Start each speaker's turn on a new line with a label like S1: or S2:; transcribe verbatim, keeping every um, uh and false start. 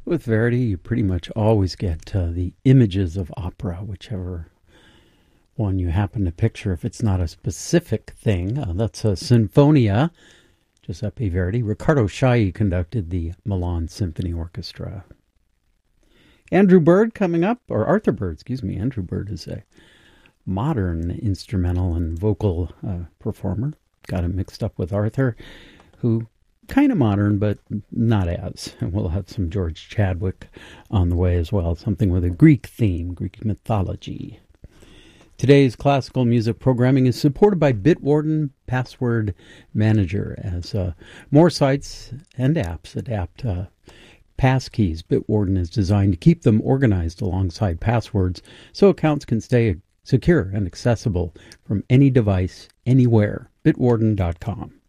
S1: With Verdi, you pretty much always get uh, the images of opera, whichever one you happen to picture. If it's not a specific thing, uh, that's a Sinfonia, Giuseppe Verdi. Riccardo Chailly conducted the Milan Symphony Orchestra. Andrew Bird coming up, or Arthur Bird, excuse me. Andrew Bird is a modern instrumental and vocal uh, performer. Got him mixed up with Arthur, who kind of modern, but not as. And we'll have some George Chadwick on the way as well, something with a Greek theme, Greek mythology. Today's classical music programming is supported by Bitwarden Password Manager, as uh, more sites and apps adapt uh, passkeys. Bitwarden is designed to keep them organized alongside passwords so accounts can stay secure and accessible from any device, anywhere. Bitwarden dot com.